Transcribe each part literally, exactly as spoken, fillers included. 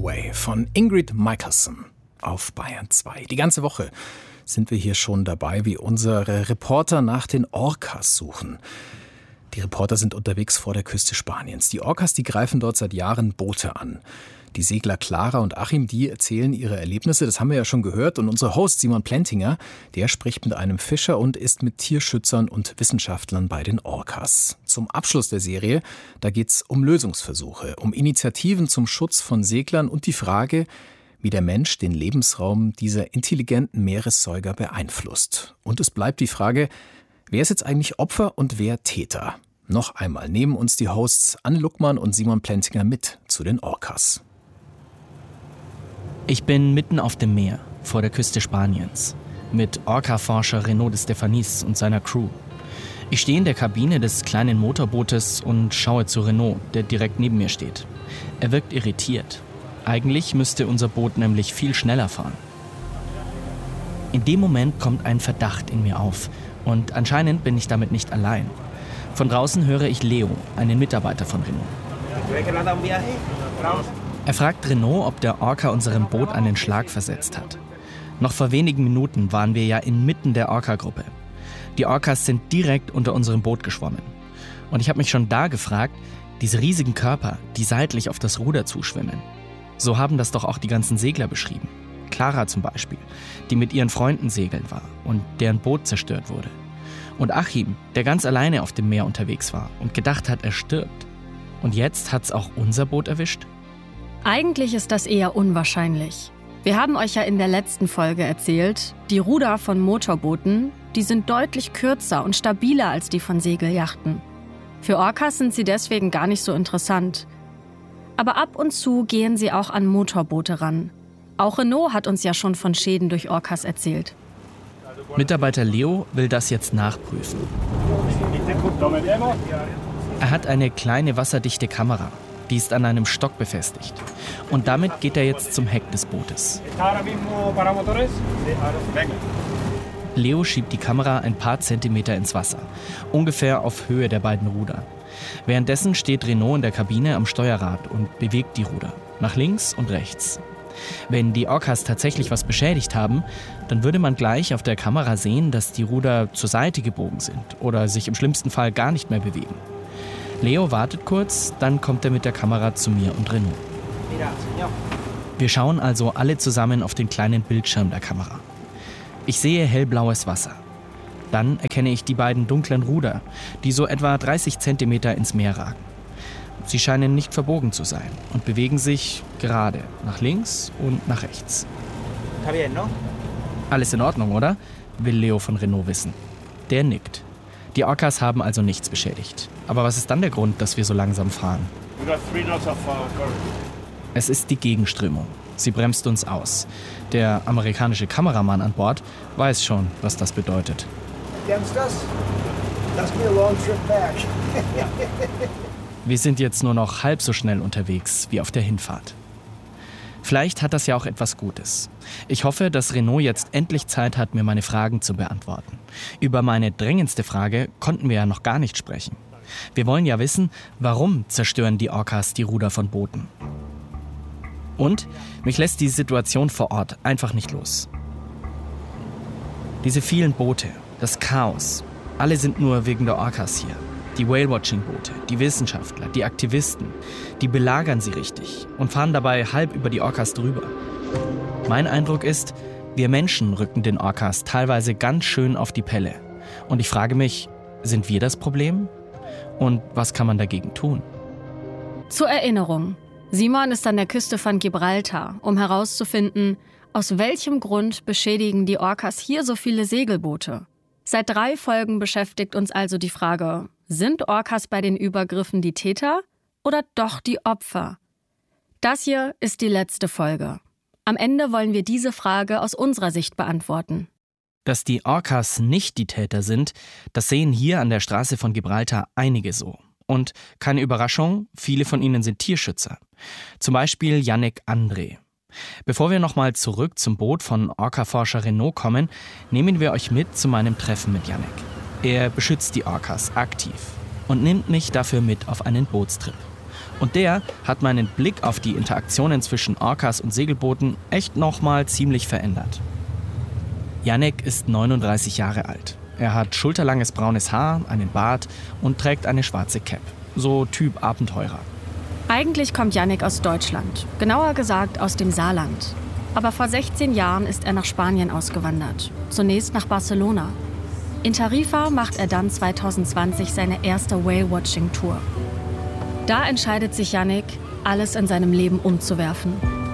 Away von Ingrid Michaelson auf Bayern zwei. Die ganze Woche sind wir hier schon dabei, wie unsere Reporter nach den Orcas suchen. Die Reporter sind unterwegs vor der Küste Spaniens. Die Orcas, die greifen dort seit Jahren Boote an. Die Segler Clara und Achim, die erzählen ihre Erlebnisse, das haben wir ja schon gehört. Und unser Host Simon Plentinger, der spricht mit einem Fischer und ist mit Tierschützern und Wissenschaftlern bei den Orcas. Zum Abschluss der Serie, da geht's um Lösungsversuche, um Initiativen zum Schutz von Seglern und die Frage, wie der Mensch den Lebensraum dieser intelligenten Meeressäuger beeinflusst. Und es bleibt die Frage, wer ist jetzt eigentlich Opfer und wer Täter? Noch einmal nehmen uns die Hosts Anne Luckmann und Simon Plentinger mit zu den Orcas. Ich bin mitten auf dem Meer, vor der Küste Spaniens, mit Orca-Forscher Renaud de Stefanis und seiner Crew. Ich stehe in der Kabine des kleinen Motorbootes und schaue zu Renaud, der direkt neben mir steht. Er wirkt irritiert. Eigentlich müsste unser Boot nämlich viel schneller fahren. In dem Moment kommt ein Verdacht in mir auf und anscheinend bin ich damit nicht allein. Von draußen höre ich Leo, einen Mitarbeiter von Renaud. Er fragt Renaud, ob der Orca unserem Boot einen Schlag versetzt hat. Noch vor wenigen Minuten waren wir ja inmitten der Orca-Gruppe. Die Orcas sind direkt unter unserem Boot geschwommen. Und ich habe mich schon da gefragt, diese riesigen Körper, die seitlich auf das Ruder zuschwimmen. So haben das doch auch die ganzen Segler beschrieben. Clara zum Beispiel, die mit ihren Freunden segeln war und deren Boot zerstört wurde. Und Achim, der ganz alleine auf dem Meer unterwegs war und gedacht hat, er stirbt. Und jetzt hat's auch unser Boot erwischt? Eigentlich ist das eher unwahrscheinlich. Wir haben euch ja in der letzten Folge erzählt, die Ruder von Motorbooten, die sind deutlich kürzer und stabiler als die von Segelyachten. Für Orcas sind sie deswegen gar nicht so interessant. Aber ab und zu gehen sie auch an Motorboote ran. Auch Renaud hat uns ja schon von Schäden durch Orcas erzählt. Mitarbeiter Leo will das jetzt nachprüfen. Er hat eine kleine wasserdichte Kamera. Die ist an einem Stock befestigt. Und damit geht er jetzt zum Heck des Bootes. Leo schiebt die Kamera ein paar Zentimeter ins Wasser, ungefähr auf Höhe der beiden Ruder. Währenddessen steht Renaud in der Kabine am Steuerrad und bewegt die Ruder, nach links und rechts. Wenn die Orcas tatsächlich was beschädigt haben, dann würde man gleich auf der Kamera sehen, dass die Ruder zur Seite gebogen sind oder sich im schlimmsten Fall gar nicht mehr bewegen. Leo wartet kurz, dann kommt er mit der Kamera zu mir und Renaud. Wir schauen also alle zusammen auf den kleinen Bildschirm der Kamera. Ich sehe hellblaues Wasser. Dann erkenne ich die beiden dunklen Ruder, die so etwa dreißig Zentimeter ins Meer ragen. Sie scheinen nicht verbogen zu sein und bewegen sich gerade nach links und nach rechts. Alles in Ordnung, oder? Will Leo von Renaud wissen. Der nickt. Die Orcas haben also nichts beschädigt. Aber was ist dann der Grund, dass wir so langsam fahren? Es ist die Gegenströmung. Sie bremst uns aus. Der amerikanische Kameramann an Bord weiß schon, was das bedeutet. Wir sind jetzt nur noch halb so schnell unterwegs wie auf der Hinfahrt. Vielleicht hat das ja auch etwas Gutes. Ich hoffe, dass Renaud jetzt endlich Zeit hat, mir meine Fragen zu beantworten. Über meine drängendste Frage konnten wir ja noch gar nicht sprechen. Wir wollen ja wissen, warum zerstören die Orcas die Ruder von Booten? Und mich lässt die Situation vor Ort einfach nicht los. Diese vielen Boote, das Chaos, alle sind nur wegen der Orcas hier. Die Whale-Watching-Boote, die Wissenschaftler, die Aktivisten, die belagern sie richtig und fahren dabei halb über die Orcas drüber. Mein Eindruck ist, wir Menschen rücken den Orcas teilweise ganz schön auf die Pelle. Und ich frage mich, sind wir das Problem? Und was kann man dagegen tun? Zur Erinnerung, Simon ist an der Küste von Gibraltar, um herauszufinden, aus welchem Grund beschädigen die Orcas hier so viele Segelboote. Seit drei Folgen beschäftigt uns also die Frage, sind Orcas bei den Übergriffen die Täter oder doch die Opfer? Das hier ist die letzte Folge. Am Ende wollen wir diese Frage aus unserer Sicht beantworten. Dass die Orcas nicht die Täter sind, das sehen hier an der Straße von Gibraltar einige so. Und keine Überraschung, viele von ihnen sind Tierschützer. Zum Beispiel Yannick André. Bevor wir nochmal zurück zum Boot von Orca-Forscher Renaud kommen, nehmen wir euch mit zu meinem Treffen mit Yannick. Er beschützt die Orcas aktiv und nimmt mich dafür mit auf einen Bootstrip. Und der hat meinen Blick auf die Interaktionen zwischen Orcas und Segelbooten echt nochmal ziemlich verändert. Yannick ist neununddreißig Jahre alt. Er hat schulterlanges braunes Haar, einen Bart und trägt eine schwarze Cap. So Typ Abenteurer. Eigentlich kommt Yannick aus Deutschland, genauer gesagt aus dem Saarland. Aber vor sechzehn Jahren ist er nach Spanien ausgewandert, zunächst nach Barcelona. In Tarifa macht er dann zwanzig zwanzig seine erste Whale-Watching-Tour. Da entscheidet sich Yannick, alles in seinem Leben umzuwerfen.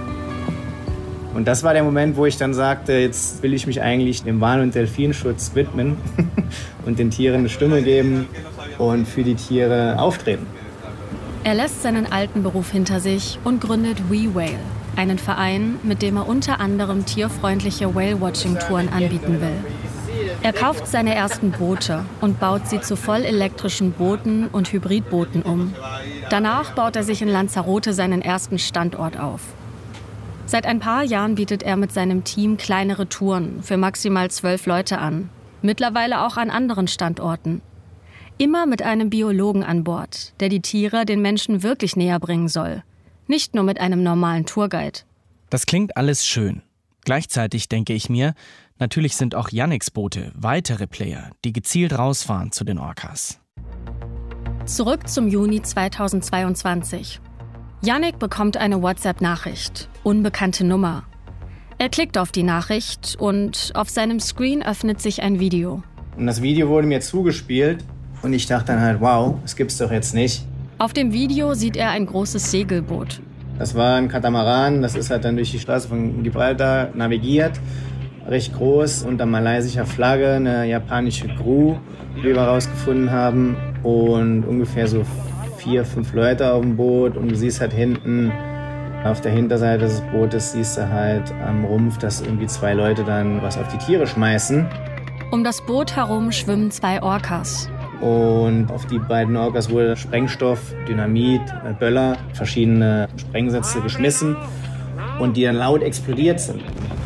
Und das war der Moment, wo ich dann sagte, jetzt will ich mich eigentlich dem Wal- und Delfinschutz widmen und den Tieren eine Stimme geben und für die Tiere auftreten. Er lässt seinen alten Beruf hinter sich und gründet We Whale, einen Verein, mit dem er unter anderem tierfreundliche Whale-Watching-Touren anbieten will. Er kauft seine ersten Boote und baut sie zu vollelektrischen Booten und Hybridbooten um. Danach baut er sich in Lanzarote seinen ersten Standort auf. Seit ein paar Jahren bietet er mit seinem Team kleinere Touren für maximal zwölf Leute an. Mittlerweile auch an anderen Standorten. Immer mit einem Biologen an Bord, der die Tiere den Menschen wirklich näher bringen soll. Nicht nur mit einem normalen Tourguide. Das klingt alles schön. Gleichzeitig denke ich mir, natürlich sind auch Yannicks Boote weitere Player, die gezielt rausfahren zu den Orcas. Zurück zum Juni zweitausendzweiundzwanzig. Yannick bekommt eine WhatsApp-Nachricht, unbekannte Nummer. Er klickt auf die Nachricht und auf seinem Screen öffnet sich ein Video. Und das Video wurde mir zugespielt und ich dachte dann halt, wow, das gibt's doch jetzt nicht. Auf dem Video sieht er ein großes Segelboot. Das war ein Katamaran, das ist halt dann durch die Straße von Gibraltar navigiert. Recht groß, unter malaysischer Flagge, eine japanische Crew, die wir rausgefunden haben. Und ungefähr so vier, fünf Leute auf dem Boot. Und du siehst halt hinten, auf der Hinterseite des Bootes, siehst du halt am Rumpf, dass irgendwie zwei Leute dann was auf die Tiere schmeißen. Um das Boot herum schwimmen zwei Orcas. Und auf die beiden Orcas wurde Sprengstoff, Dynamit, Böller, verschiedene Sprengsätze geschmissen und die dann laut explodiert sind.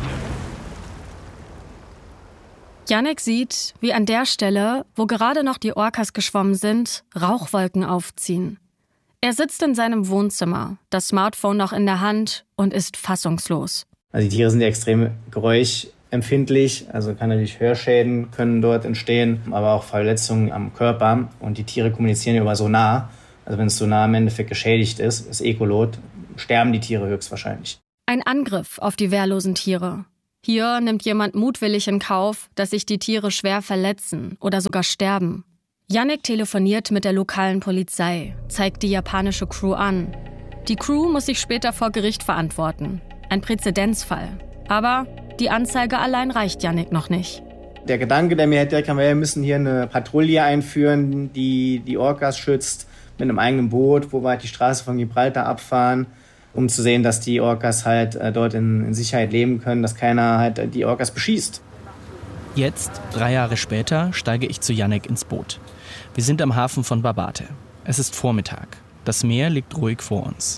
Yannick sieht, wie an der Stelle, wo gerade noch die Orcas geschwommen sind, Rauchwolken aufziehen. Er sitzt in seinem Wohnzimmer, das Smartphone noch in der Hand und ist fassungslos. Also die Tiere sind ja extrem geräuschempfindlich, also kann natürlich Hörschäden können dort entstehen, aber auch Verletzungen am Körper. Und die Tiere kommunizieren über Sonar. Also wenn es Sonar im Endeffekt geschädigt ist, das Echolot, sterben die Tiere höchstwahrscheinlich. Ein Angriff auf die wehrlosen Tiere. Hier nimmt jemand mutwillig in Kauf, dass sich die Tiere schwer verletzen oder sogar sterben. Yannick telefoniert mit der lokalen Polizei, zeigt die japanische Crew an. Die Crew muss sich später vor Gericht verantworten. Ein Präzedenzfall. Aber die Anzeige allein reicht Yannick noch nicht. Der Gedanke, der mir halt direkt kam, wir müssen hier eine Patrouille einführen, die die Orcas schützt, mit einem eigenen Boot, wo wir halt die Straße von Gibraltar abfahren, um zu sehen, dass die Orcas halt äh, dort in, in Sicherheit leben können, dass keiner halt äh, die Orcas beschießt. Jetzt, drei Jahre später, steige ich zu Yannick ins Boot. Wir sind am Hafen von Barbate. Es ist Vormittag. Das Meer liegt ruhig vor uns.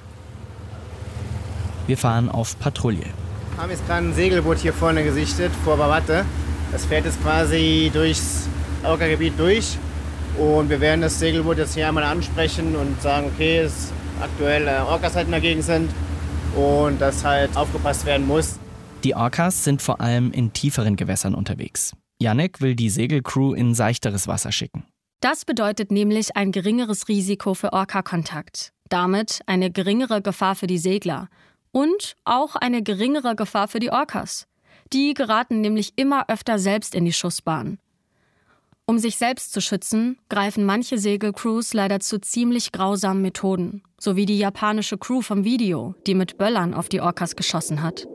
Wir fahren auf Patrouille. Wir haben jetzt gerade ein Segelboot hier vorne gesichtet, vor Barbate. Das fährt jetzt quasi durchs Orca-Gebiet durch. Und wir werden das Segelboot jetzt hier einmal ansprechen und sagen, okay, es aktuell äh, Orcas halt in der Gegend sind und dass halt aufgepasst werden muss. Die Orcas sind vor allem in tieferen Gewässern unterwegs. Yannick will die Segelcrew in seichteres Wasser schicken. Das bedeutet nämlich ein geringeres Risiko für Orca-Kontakt. Damit eine geringere Gefahr für die Segler. Und auch eine geringere Gefahr für die Orcas. Die geraten nämlich immer öfter selbst in die Schussbahn. Um sich selbst zu schützen, greifen manche Segelcrews leider zu ziemlich grausamen Methoden. So wie die japanische Crew vom Video, die mit Böllern auf die Orcas geschossen hat.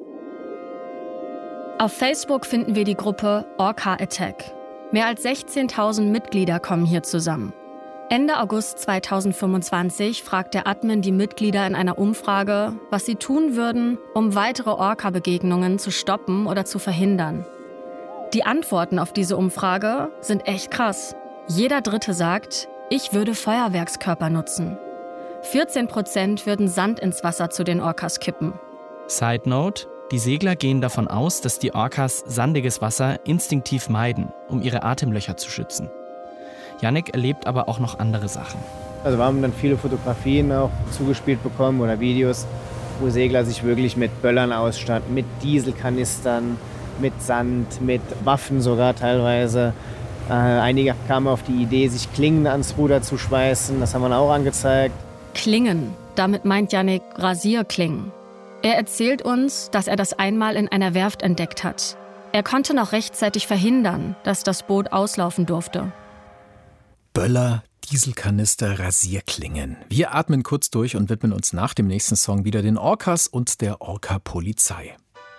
Auf Facebook finden wir die Gruppe Orca Attack. Mehr als sechzehntausend Mitglieder kommen hier zusammen. Ende August zweitausendfünfundzwanzig fragt der Admin die Mitglieder in einer Umfrage, was sie tun würden, um weitere Orca-Begegnungen zu stoppen oder zu verhindern. Die Antworten auf diese Umfrage sind echt krass. Jeder Dritte sagt, ich würde Feuerwerkskörper nutzen. vierzehn Prozent würden Sand ins Wasser zu den Orcas kippen. Side Note: Die Segler gehen davon aus, dass die Orcas sandiges Wasser instinktiv meiden, um ihre Atemlöcher zu schützen. Yannick erlebt aber auch noch andere Sachen. Also wir haben dann viele Fotografien auch zugespielt bekommen oder Videos, wo Segler sich wirklich mit Böllern ausstatten, mit Dieselkanistern, mit Sand, mit Waffen sogar teilweise. Äh, einige kamen auf die Idee, sich Klingen ans Ruder zu schweißen. Das haben wir auch angezeigt. Klingen, damit meint Yannick Rasierklingen. Er erzählt uns, dass er das einmal in einer Werft entdeckt hat. Er konnte noch rechtzeitig verhindern, dass das Boot auslaufen durfte. Böller, Dieselkanister, Rasierklingen. Wir atmen kurz durch und widmen uns nach dem nächsten Song wieder den Orcas und der Orca-Polizei.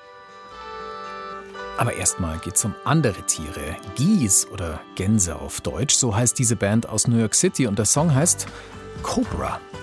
Aber erstmal geht's um andere Tiere. Geese oder Gänse auf Deutsch, so heißt diese Band aus New York City und der Song heißt Cobra.